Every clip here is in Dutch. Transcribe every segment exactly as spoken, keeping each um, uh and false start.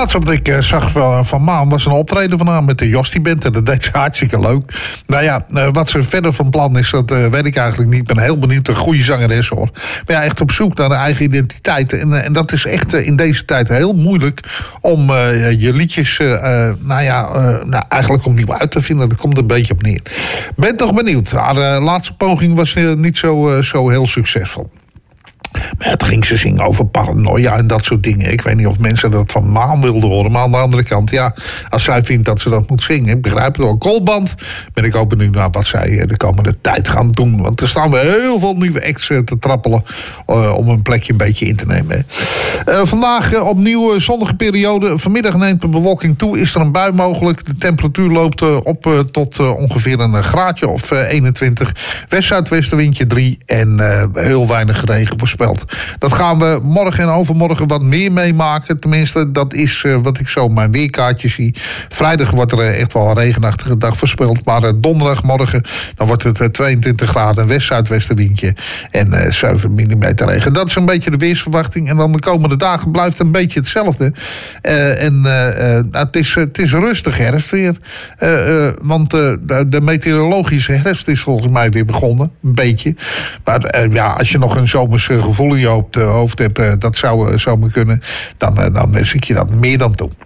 laatste wat ik uh, zag van, van Maan was een optreden van haar met de Jostie Band. En dat deed ze hartstikke leuk. Nou ja, uh, wat ze verder van plan is, dat uh, weet ik eigenlijk niet. Ik ben heel benieuwd. Een goede zangeres hoor. Maar ja, echt op zoek naar de eigen identiteit. En, uh, en dat is echt uh, in deze tijd heel moeilijk om uh, je liedjes, uh, uh, nou ja, uh, nou, eigenlijk opnieuw uit te vinden. Dat komt er een beetje op neer. Ben toch benieuwd. Haar uh, laatste poging was uh, niet zo, uh, zo heel succesvol. Maar het ging ze zingen over paranoia en dat soort dingen. Ik weet niet of mensen dat van Maan wilden horen. Maar aan de andere kant, ja, als zij vindt dat ze dat moet zingen, ik begrijp het wel. Goldband, ben ik ook benieuwd naar wat zij de komende tijd gaan doen. Want er staan weer heel veel nieuwe acts te trappelen uh, om een plekje een beetje in te nemen. Uh, vandaag uh, opnieuw zonnige periode. Vanmiddag neemt de bewolking toe. Is er een bui mogelijk. De temperatuur loopt uh, op uh, tot uh, ongeveer een graadje of uh, eenentwintig. West-zuidwestenwindje drie en uh, heel weinig regen voorspeld. Dat gaan we morgen en overmorgen wat meer meemaken. Tenminste, dat is uh, wat ik zo op mijn weerkaartje zie. Vrijdag wordt er uh, echt wel een regenachtige dag voorspeld. Maar uh, donderdagmorgen dan wordt het uh, tweeëntwintig graden, west-zuidwestenwindje en uh, zeven millimeter regen. Dat is een beetje de weersverwachting. En dan de komende dagen blijft het een beetje hetzelfde. Uh, en uh, uh, het, is, het is rustig herfstweer. Uh, uh, want uh, de, de meteorologische herfst is volgens mij weer begonnen. Een beetje. Maar uh, ja, als je nog een zomerse gevoel in je hoofd, uh, hoofd hebt, uh, dat zou uh, zomaar kunnen, dan, uh, dan wens ik je dat meer dan toe.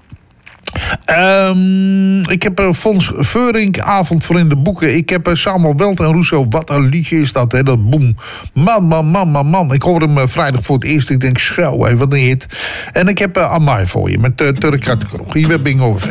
Um, ik heb een Fons Veurink avond voor in de boeken. Ik heb uh, Samuel Welt en Rousseau. Wat een liedje is dat, hè? Dat boem. Man, man, man, man, man. Ik hoor hem uh, vrijdag voor het eerst. Ik denk, zo, hé, wat een hit. En ik heb uh, Amai voor je met uh, Turk uit de Kroeg. Hier bij Bingo.